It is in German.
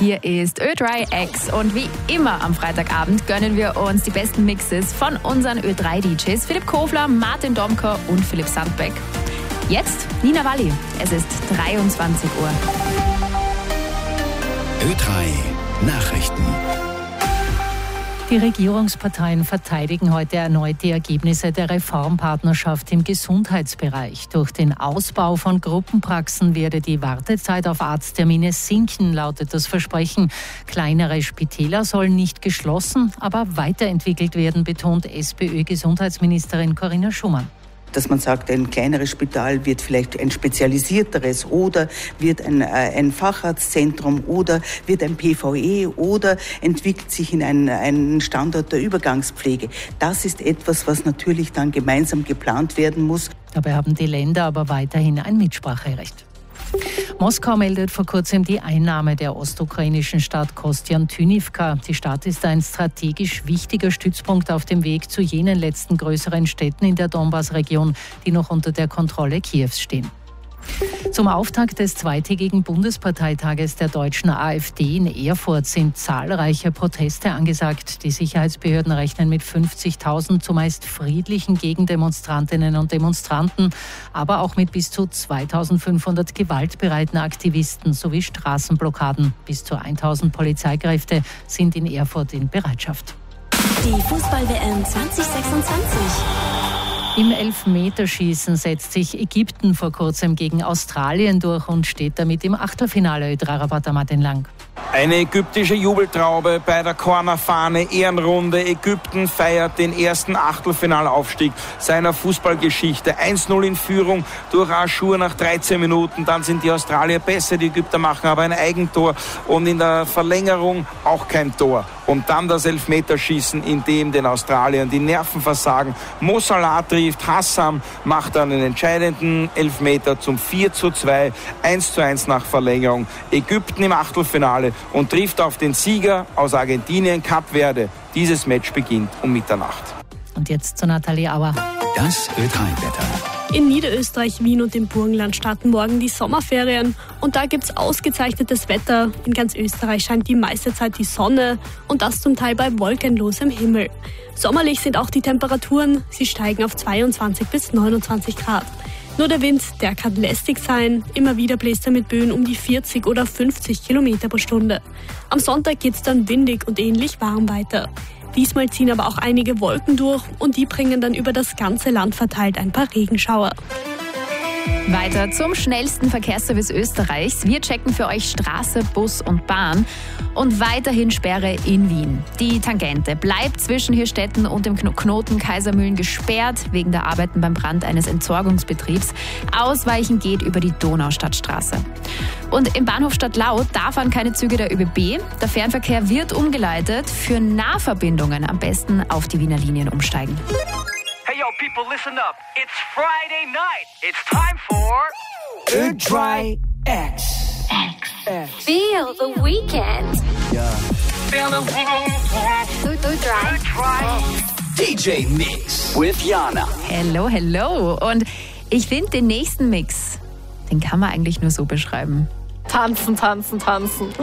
Hier ist Ö3 X und wie immer am Freitagabend gönnen wir uns die besten Mixes von unseren Ö3-DJs Philipp Kofler, Martin Domker und Philipp Sandbeck. Jetzt Nina Walli. Es ist 23 Uhr. Ö3 Nachrichten. Die Regierungsparteien verteidigen heute erneut die Ergebnisse der Reformpartnerschaft im Gesundheitsbereich. Durch den Ausbau von Gruppenpraxen werde die Wartezeit auf Arzttermine sinken, lautet das Versprechen. Kleinere Spitäler sollen nicht geschlossen, aber weiterentwickelt werden, betont SPÖ-Gesundheitsministerin Corinna Schumann. Dass man sagt, ein kleineres Spital wird vielleicht ein spezialisierteres oder wird ein Facharztzentrum oder wird ein PVE oder entwickelt sich in einen Standort der Übergangspflege. Das ist etwas, was natürlich dann gemeinsam geplant werden muss. Dabei haben die Länder aber weiterhin ein Mitspracherecht. Moskau meldet vor kurzem die Einnahme der ostukrainischen Stadt Kostiantynivka. Die Stadt ist ein strategisch wichtiger Stützpunkt auf dem Weg zu jenen letzten größeren Städten in der Donbass-Region, die noch unter der Kontrolle Kiews stehen. Zum Auftakt des zweitägigen Bundesparteitages der deutschen AfD in Erfurt sind zahlreiche Proteste angesagt. Die Sicherheitsbehörden rechnen mit 50.000 zumeist friedlichen Gegendemonstrantinnen und Demonstranten, aber auch mit bis zu 2.500 gewaltbereiten Aktivisten sowie Straßenblockaden. Bis zu 1.000 Polizeikräfte sind in Erfurt in Bereitschaft. Die Fußball-WM 2026. Im Elfmeterschießen setzt sich Ägypten vor kurzem gegen Australien durch und steht damit im Achtelfinale. Ö3-Reporter Martin Lang. Eine ägyptische Jubeltraube bei der Cornerfahne, Ehrenrunde. Ägypten feiert den ersten Achtelfinalaufstieg seiner Fußballgeschichte. 1-0 in Führung durch Aschur nach 13 Minuten. Dann sind die Australier besser, die Ägypter machen aber ein Eigentor und in der Verlängerung auch kein Tor. Und dann das Elfmeterschießen, in dem den Australiern die Nerven versagen. Mo Salah trifft, Hassam macht dann einen entscheidenden Elfmeter zum 4:2, 1:1 nach Verlängerung. Ägypten im Achtelfinale und trifft auf den Sieger aus Argentinien, Kap Verde. Dieses Match beginnt um Mitternacht. Und jetzt zu Nathalie Auer. Das Ö3-Wetter. In Niederösterreich, Wien und im Burgenland starten morgen die Sommerferien und da gibt's ausgezeichnetes Wetter. In ganz Österreich scheint die meiste Zeit die Sonne und das zum Teil bei wolkenlosem Himmel. Sommerlich sind auch die Temperaturen, sie steigen auf 22 bis 29 Grad. Nur der Wind, der kann lästig sein. Immer wieder bläst er mit Böen um die 40 oder 50 Kilometer pro Stunde. Am Sonntag geht's dann windig und ähnlich warm weiter. Diesmal ziehen aber auch einige Wolken durch und die bringen dann über das ganze Land verteilt ein paar Regenschauer. Weiter zum schnellsten Verkehrsservice Österreichs. Wir checken für euch Straße, Bus und Bahn. Und weiterhin Sperre in Wien. Die Tangente bleibt zwischen Hirstetten und dem Knoten Kaisermühlen gesperrt, wegen der Arbeiten beim Brand eines Entsorgungsbetriebs. Ausweichen geht über die Donaustadtstraße. Und im Bahnhof Stadtlau, da fahren keine Züge der ÖBB. Der Fernverkehr wird umgeleitet. Für Nahverbindungen am besten auf die Wiener Linien umsteigen. Hey yo, people, listen up. It's Friday night. It's time for Ö3 X. Feel the weekend. Ja. Feel the Weekend. DJ Mix with Jana. Hello, hello. Und ich finde den nächsten Mix, den kann man eigentlich nur so beschreiben. Tanzen, tanzen, tanzen.